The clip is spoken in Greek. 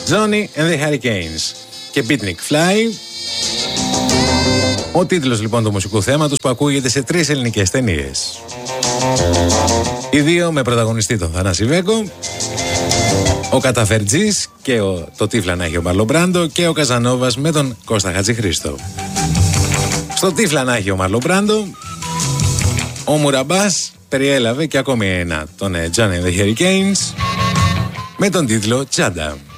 Johnny and the Hurricanes και Beatnik Fly. Ο τίτλος λοιπόν του μουσικού θέματος που ακούγεται σε 3 ελληνικές ταινίες. Οι δύο με πρωταγωνιστή τον Θανάση Βέγκο, ο Καταφερτζής και το Τύφλα να έχει ο Μαρλον Μπράντο και ο Καζανόβας με τον Κώστα Χατζηχρήστο. Στο Τύφλα να έχει ο Μαρλον Μπράντο, ο Μουραμπάς περιέλαβε και ακόμη ένα, τον Johnny and the Hurricanes, με τον τίτλο Τσάντα.